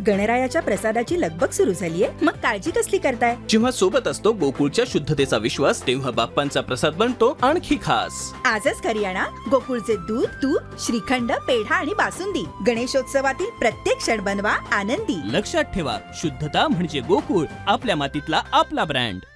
गणरायाच्या प्रसादाची लगबग सुरू झालीये, मग काळजी कसली करताय? जेव्हा सोबत असतो गोकुळच्या शुद्धतेचा विश्वास, तेव्हा बाप्पांचा प्रसाद बनतो आणखी खास. आजच घरी आणा गोकुळचे दूध, तूप, श्रीखंड, पेढा आणि बासुंदी. गणेशोत्सवातील प्रत्येक क्षण बनवा आनंदी. लक्षात ठेवा, शुद्धता म्हणजे गोकुळ, आपल्या मातीतला आपला ब्रँड.